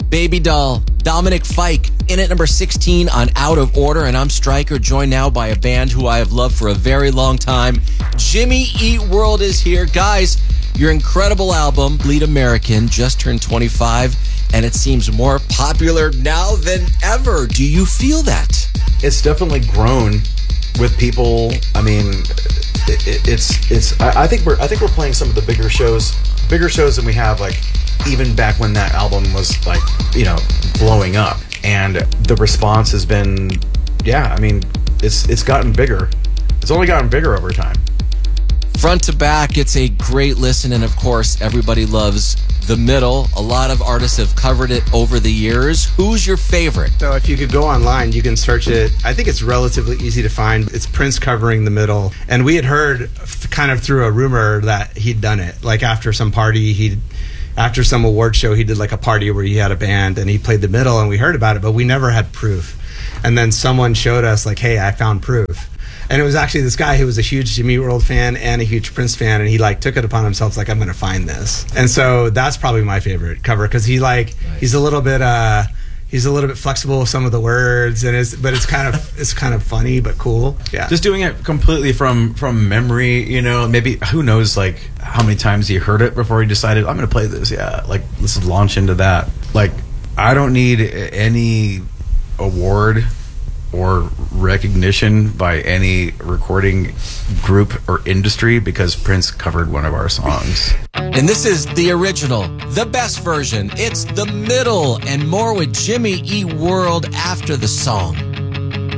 Baby Doll, Dominic Fike, in at number 16 on Out of Order. And I'm Stryker, joined now by a band who I have loved for a very long time. Jimmy Eat World is here. Guys, your incredible album, Bleed American, just turned 25, and it seems more popular now than ever. Do you feel that? It's definitely grown with people. I mean, I think we're playing some of the bigger shows than we have, like, even back when that album was, like, you know, blowing up. And the response has been, yeah, I mean, it's gotten bigger. It's only gotten bigger over time. Front to back, it's a great listen, and of course, everybody loves The Middle. A lot of artists have covered it over the years. Who's your favorite? So if you could go online, you can search it. I think it's relatively easy to find. It's Prince covering The Middle. And we had heard kind of through a rumor that he'd done it. Like after some party, after some award show, he did like a party where he had a band and he played The Middle, and we heard about it, but we never had proof. And then someone showed us like, hey, I found proof. And it was actually this guy who was a huge Jimmy Eat World fan and a huge Prince fan, and he like took it upon himself, like, I'm going to find this. And so that's probably my favorite cover, because he's a little bit flexible with some of the words, and it's kind of funny but cool. Yeah, just doing it completely from memory. You know, maybe who knows like how many times he heard it before he decided, I'm going to play this. Yeah, like let's launch into that. Like, I don't need any award or recognition by any recording group or industry because Prince covered one of our songs. And this is the original, the best version. It's The Middle, and more with Jimmy Eat World after the song.